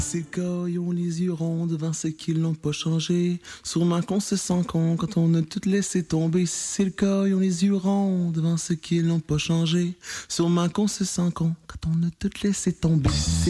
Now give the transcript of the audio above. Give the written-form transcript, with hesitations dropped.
C'est le cas, ils ont les yeux ronds devant ce qu'ils n'ont pas changé. Sûrement qu'on se sent con quand on a tout laissé tomber. Si c'est le cas, ils ont les yeux ronds devant ce qu'ils n'ont pas changé. Sûrement qu'on se sent con quand on a tout laissé tomber. Si c'est